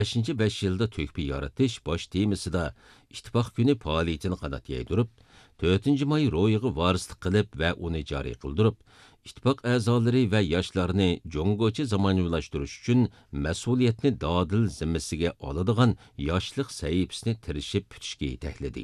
5. 5 yılda tökpü yaratış baş temasida ittifaq günü faoliyetini qanat yaydurup, 4 may ro'yiga varislik qilib va uni joriy qildirib, ittifaq a'zolari va yoshlarni jo'nggochi zamonaviylashtirish uchun mas'uliyatni dodil zimmasiga oladigan yoshlik sahifasini tirishib putishga yetakladi.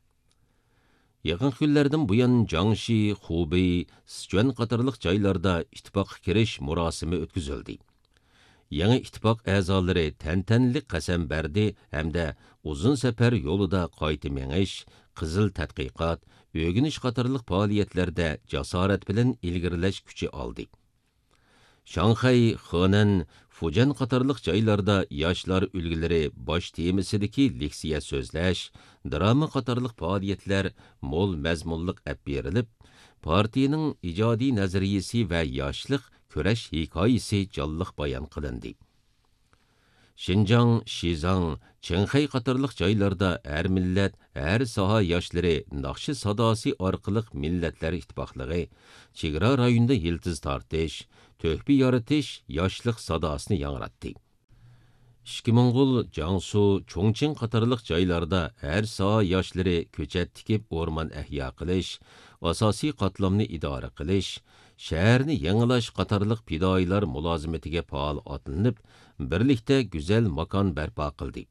Yaqin kunlardan buyon Jiangxi, Hubei, Sichuan qatorliq joylarda ittifaqqa kirish murosimi o'tkazildi. Yangi ittifoq a'zolari tantanli qasam berdi hamda uzun safar yo'lida qayta mengish, qizil tadqiqot, o'rganish qatorliq faoliyatlarda jasorat bilan ilgirlash kuchi oldi. Shanxay, Henan, Fujian qatorliq joylarda yoshlar ulgilari bosh temasidagi leksiya so'zlash, drama qatorliq faoliyatlar mo'l mazmunliq ap berilib, partiyaning ijodiy nazariyasi va yoshlik kurash hikoyasi jonliq bayon qilindi. Xinjiang, Shizang, Qinghai qatorliq joylarda har millat, har soha yoshlari naqshi sadosi orqali millatlar ittifoqligi, chegara rayonida yiltiz tortish, to'hpi yaratish yoshlik sadosini yangratdi. Ishki Mo'ng'ul, Jiangsu, Chongqing qatorliq joylarda har soha yoshlari ko'chat tikib o'rmon ahyo qilish, asosiy qatlamni idora qilish, shaharni yangilash qatorliq fidoyilar mulozimatiga faol otlanib, birlikda go'zal makon barpo qildi.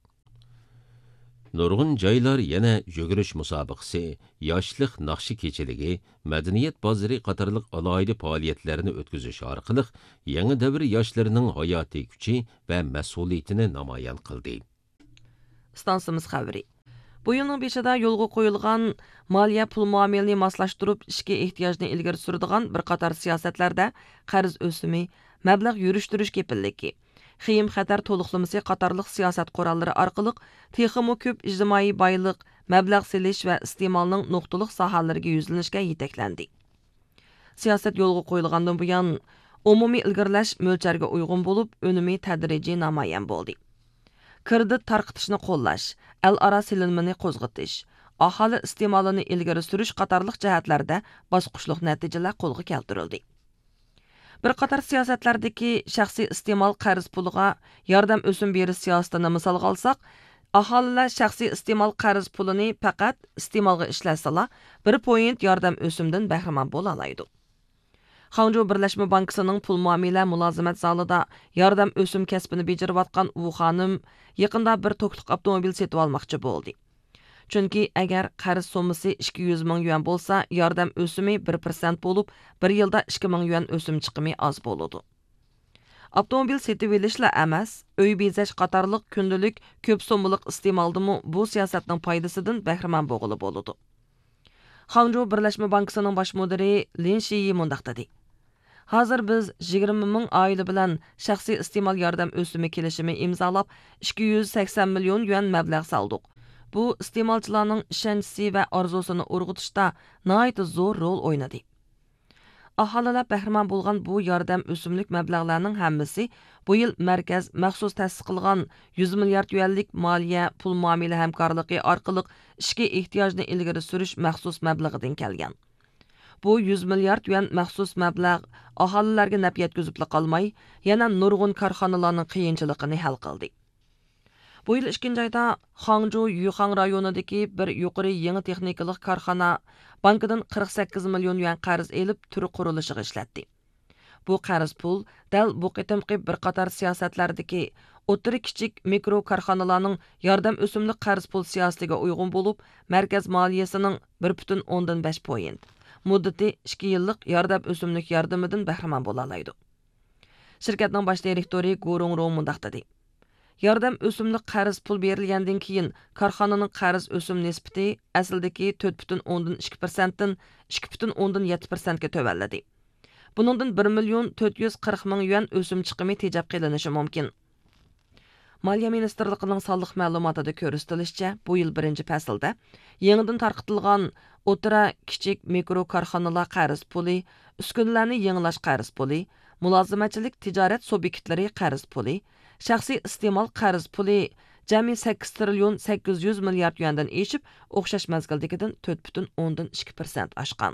Nurg'un joylar yana yugurish musobaqasi, yoshlik naqshi kechiligi, madaniyat bozori qatorliq alohida faoliyatlarni o'tkazish orqali yangi davr yoshlarining hayotiy kuchi va mas'uliyatini namoyon qildi. Stansimiz xabari. Bu yılның beşida yo'lga qo'yilgan moliya pul muomalini moslashtirib, ishki ehtiyojni ilgari suradigan bir qator siyosatlarda qarz o'simi, mablag' yurishtirish kepilligi, xiyim xatar to'liqlamasi qatorliq siyosat qurallari orqali texmo ko'p ijtimoiy boyliq, mablag' selish va iste'molning nuqtaliq sohalariga yuzlanishga yetaklandi. Siyosat yo'lga qo'yilgandan buyon umumiy ilgirlash mo'lcharga uyg'un bo'lib, unumi tadrijiy namoyon bo'ldi. Kredit tarqitishni qo'llash, el-ara silinmani qo'zg'atish, aholi iste'molini ilgari surish qatorliq jihatlarda bosqichliq natijalar qo'lga keltirildi. Bir qator siyosatlardagi shaxsiy iste'mol qarz puliga yordam o'sim berish siyosatini misolga olsak, aholilar shaxsiy iste'mol qarz pulini faqat iste'molga ishlasalar, 1 yordam o'simdan bahramand bo'la oladi. Hangzhou Birlashma Bankasining pul muomala mulozimat zalida yordam o'sim kasbini bajarayotgan u xonim yaqinda bir to'kliq avtomobil setib olmoqchi bo'ldi. Chunki agar qarz sommasi 200 ming yuan bo'lsa, yordam o'simi 1% bo'lib, 1 yilda 2 ming yuan o'sim chiqimi oz bo'ladi. Avtomobil setib olishla emas, uy bezash qatorliq kundalik ko'p sommalik iste'moldimi bu siyosatning foydasidan bahramand bo'lg'ili bo'ladi. Hangzhou Birlashma Bankasining bosh mudiri Lin Shiyi mundaq dedi. Hazır biz 20 ming oila bilan shaxsiy iste'mol yordam o'simi kelishimi imzolab 280 million yuan mablag' soldik. Bu iste'molchilarning ishonchi va orzusini urg'utishda nihoyat zo'r rol o'ynadi. Aholilar bahramand bo'lgan bu yordam o'simlik mablag'larning hammasi bu yil markaz maxsus ta'sis qilgan 100 milliard yuanlik moliya pul muomala hamkorligi orqali ishki ehtiyojni ilgari surish maxsus mablag'idan kelgan. Bu 100 milliard yuan maxsus mablag' aholilarga naf yetkazib qolmay, yana nurg'un korxonalarning qiyinchiligini hal qildi. Bu yil 2 oyda Hangzhou Yuxang rayonidagi bir yuqori yangi texnikalik korxona bankidan 48 million yuan qarz elib turi qurilishiga ishlatdi. Bu qarz pul dal bu qitimqi bir qator siyosatlardagi o'tiri kichik mikro korxonalarning yordam o'simli qarz pul siyosatiga uyg'un bo'lib, markaz moliyasining 1.5%. Muddati 2 yillik yordam o'simlik yordamidan bahramand bo'la oladi. Shirkatning bosh direktori Gurong Ro mundaq dedi. Yordam o'simlik qarz pul berilgandan keyin korxonaning qarz o'sim nisbati asldagi 4.2% dan 2.7% ga tövalladi. Buningdan 1 million 440 ming yuan o'sim chiqimi tejab qilinishi mumkin. Moliya Ministerligining sonliq ma'lumotida ko'rsatilishicha, bu yil 1-faslda yangidan tarqitilgan o'tira kichik mikro korxonalar qarz puli, uskunalarni yangilash qarz puli, mulozimatchilik tijorat subyektlari qarz puli, shaxsiy iste'mol qarz puli jami 8 trillion 800 milliard yuandan eshib, o'xshash mazgildagidan 4.2% oshgan.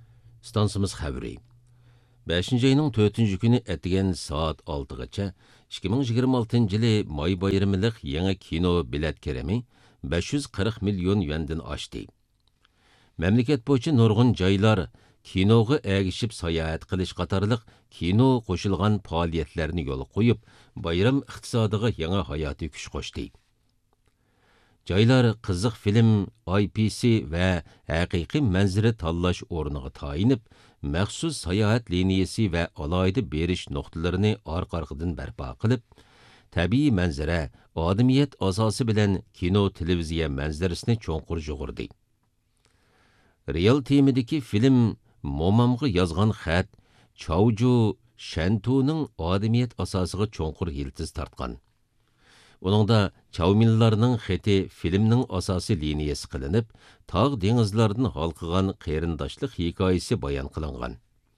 Stansimiz xabari. 5 ayning 4 kuni etigan soat 6gacha 2026 yılı may bayramılık yeni kino bilet keremi 540 milyon yuandan aştı. Memleket boyunca nurgun joylar kinoga ergişip sayohat qilish qatorliq kino qo'shilgan faoliyatlarni yo'l qo'yib, bayram iqtisodiga yangi hayotiy kuch qo'shdi. Joylar qiziq film, IPC va haqiqiy manzara tanlash o'rniga tayinib, maxsus sayohat liniyasi va alohida berish nuqtalarini orqa-orqadan barpo qilib, tabiiy manzara, odamiyat asosi bilan kino televiziya manzarasini cho'nqur jug'urdi. Real temidagi film Momamga yozgan xat Chauju Shantuning odamiyat asosiga cho'nqur yiltiz tortgan. Uningda Chaumillarning xati filmning asosiy liniyasi qilinib, tog' dengizlardan halqigan qarindoshlik hikoyasi bayon qilingan.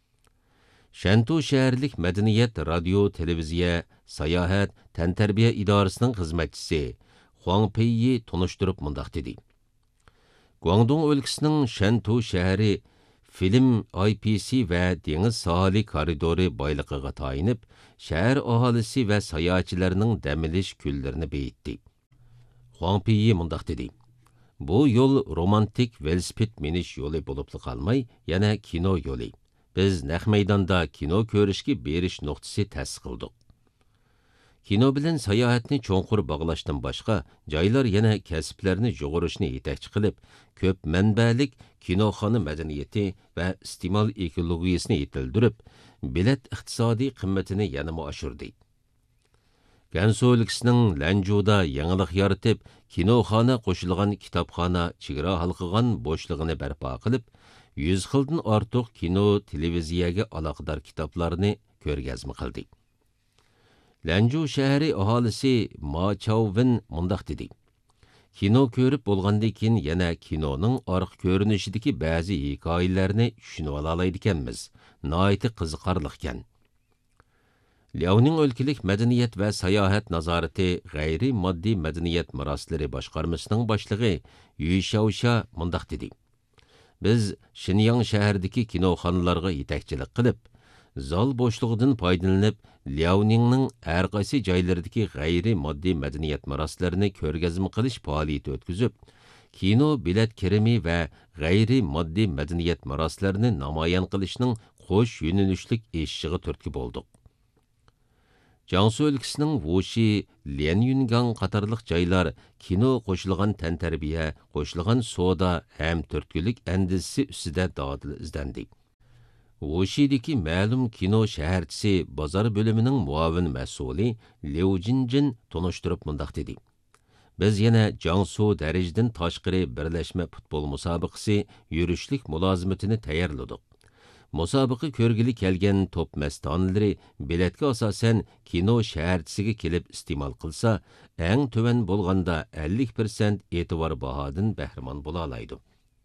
Shantu shaharlik madaniyat radio, televiziya, sayohat, tantarbiya idorasining xizmatchisi Huang Peiyi tunishtirib mundaq dedi. Guangdong o'lkasining Shantu shahari film IPC va dengiz sohili koridori boyliqiga tayinib, shahar aholisi va sayohatchilarning damilish kunlarini beyitdi. Huang Peiyi mundaq dedi. Bu yo'l romantik velosiped minish yo'li bo'lib qolmay, yana kino yo'li. Biz naq maydonda kino ko'rishga berish nuqtasi ta'sis qildik. Kino bilan sayohatni cho'nqur bog'lashdan boshqa, joylar yana kasblarni jug'urishni yetakchi qilib, ko'p manbalik kinoxona madaniyati va iste'mol ekologiyasini yetildirib, bilet iqtisodiy qimmatini yanama oshirdi. Gansu o'lkasining Lanjuda yangilik yaratib, kinoxona qo'shilgan kitobxona chegara halqigan bo'shlig'ini barpo qilib, 100 xildan ortiq kino televiziyaga aloqador kitoblarni ko'rgazma qildi. Lanju shahri aholisi Ma Chauvin mundaq dedi. Kino ko'rib bo'lgandan keyin yana kinoning orqa ko'rinishidagi ba'zi hikoyalarni tushunib olaydi ekanmiz. Nihoyatda qiziqarli ekan. Liaoning o'lkalik madaniyat va sayohat nazorati g'ayri moddiy madaniyat meroslari boshqarmasining boshlig'i Yu Shaosha mundaq dedi. Biz Shinyang shahridagi kinoxonalarga yetakchilik qilib, zal bo'shlig'idan foydalanib, Liaoningning har qaysi joylaridagi g'ayri moddiy madaniyat meroslarini ko'rgazma qilish faoliyati o'tkazib, kino bilet kirimi va g'ayri moddiy madaniyat meroslarini namoyon qilishning qo'sh yo'nalishlik eshigiga turtki bo'ldik. Jiangsu o'lkasining Wuxi, Lianyungang qatorliq joylar kino qo'shilgan tantarbiya, qo'shilgan soda ham turtkilik andisi ustida dodil izlandi. Wuxidagi ma'lum kino shaharchisi bozor bo'limining muavin mas'uli Liu Jinjin tunishtirib mundaq dedi. Biz yana Jiangsu darajadan tashqari birlashma futbol musobaqasi yurishlik mulozimatini tayyorladik. Musobaqa ko'rgili kelgan top mastonlari biletga asosan kino shaharchisiga kelib iste'mol qilsa, eng tuvan bo'lganda 50% e'tibor bahodan bahramon bo'la oladi.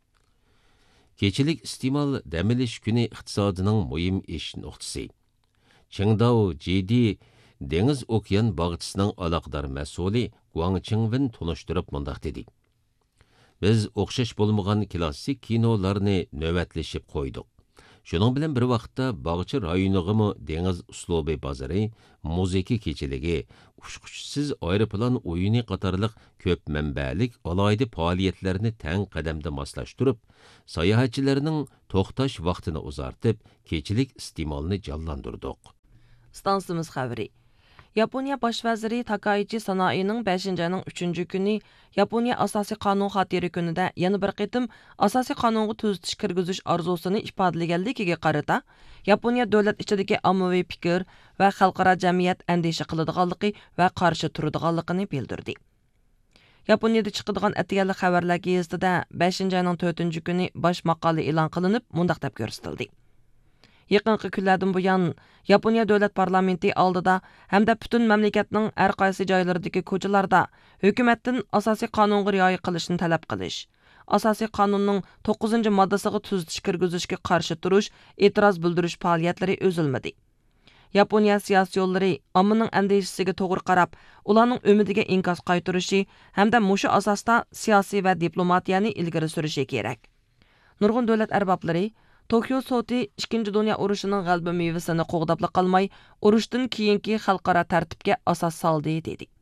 Kechilik iste'mol damilish kuni iqtisodining muhim ish nuqtasi. Qingdao Jidi dengiz okean bog'chisining aloqador mas'uli Guang Qingwen tunishtirib mundaq dedi. Biz o'xshash bo'lmagan klassik kinolarni navbatlashib qo'ydik. Shuning bilan bir vaqtda bog'cha rayonig'imi dengiz uslubi bozori, muzika kechiligi, ushquchsiz aeroplan o'yini qatorliq ko'p manbalik alohida faoliyatlarni tang qadamda moslashtirib, sayohatchilarning to'xtash vaqtini uzartib, kechilik iste'molni jonlantirdik. Stansimiz xabari. Yaponiya bosh vaziri Takaichi Sanoining 5-ayning 3-kuni Yaponiya asosiy qonun xotiri kunida yana bir qitim asosiy qonunga tuzitish kirgizish orzusini ifodalaganligiga qarata Yaponiya davlat ichidagi ommaviy fikr va xalqaro jamiyat andisha qiladiganligi va qarshi turadiganligini bildirdi. Yaponiyada chiqadigan atiyanli xabarlar gazetida 5-ayning 4-kuni bosh maqola e'lon qilinib, mundaq deb ko'rsatildi. Yaqinqi kunlardan buyon Yaponiya davlat parlamenti oldida hamda butun mamlakatning har qaysi joylaridagi ko'chalarda hukumatdan asosiy qonunga rioya qilishni talab qilish, asosiy qonunning 9-moddasiga tuzitish kirgizishga qarshi turish, e'tiroz bildirish faoliyatlari o'zilmadi. Yaponiya siyosiy yo'llari ommaning andishasiga to'g'ri qarab, ularning umidiga inkas qaytarishi hamda mushu asosda siyosiy va diplomatiyani ilgari surishi kerak. Nurg'un davlat arboblari Tokyo soti 2. Dünya urushining g'alaba mevasini qo'g'dabla qolmay, urushdan keyingi xalqaro tartibga asos soldi dedi.